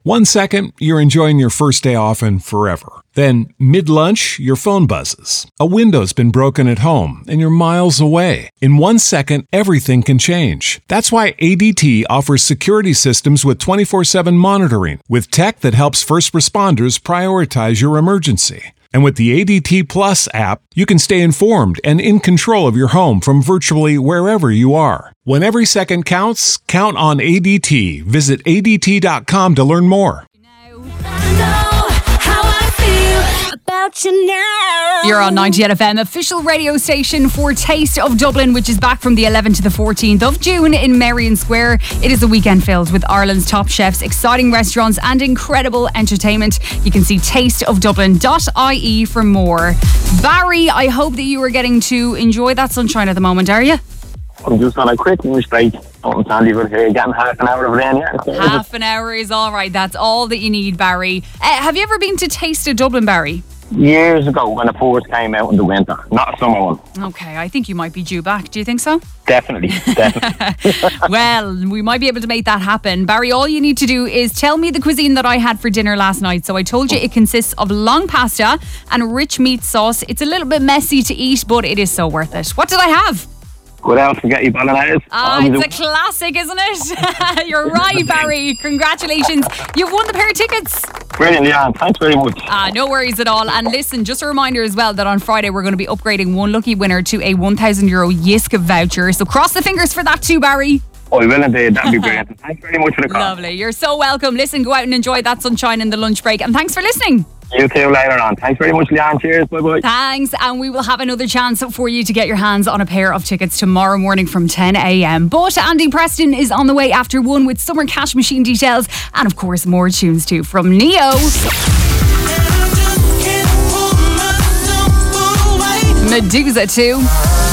1 second, you're enjoying your first day off and forever. Then, mid-lunch, your phone buzzes. A window's been broken at home and you're miles away. In 1 second, everything can change. That's why ADT offers security systems with 24/7 monitoring, with tech that helps first responders prioritize your emergency. And with the ADT Plus app, you can stay informed and in control of your home from virtually wherever you are. When every second counts, count on ADT. Visit ADT.com to learn more. You're on 98 FM, official radio station for Taste of Dublin, which is back from the 11th to the 14th of June in Merrion Square. It is a weekend filled with Ireland's top chefs, exciting restaurants and incredible entertainment. You can see tasteofdublin.ie for more. Barry, I hope that you are getting to enjoy that sunshine at the moment, are you? I'm just on a quick news break. Out in Sandyford here, getting half an hour of rain here. Half an hour is all right. That's all that you need, Barry. Have you ever been to Taste of Dublin, Barry? Years ago when it first came out in the winter, not a summer one. Okay, I think you might be due back. Do you think so? Definitely. Well, we might be able to make that happen. Barry, all you need to do is tell me the cuisine that I had for dinner last night. So I told you it consists of long pasta and rich meat sauce. It's a little bit messy to eat, but it is so worth it. What did I have? What else? Spaghetti bolognese. It's a classic, isn't it? You're right, Barry. Congratulations. You've won the pair of tickets. Brilliant, Leanne. Thanks very much. No worries at all. And listen, just a reminder as well that on Friday we're going to be upgrading one lucky winner to a €1,000 Yiska voucher. So cross the fingers for that too, Barry. Oh, I will indeed. That'd be brilliant. Thanks very much for the call. Lovely. You're so welcome. Listen, go out and enjoy that sunshine in the lunch break. And thanks for listening. You too later on. Thanks very much, Leanne. Cheers. Bye-bye. Thanks. And we will have another chance for you to get your hands on a pair of tickets tomorrow morning from 10 a.m. But Andy Preston is on the way after one with Summer Cash Machine details and, of course, more tunes too from Neo. Medusa too.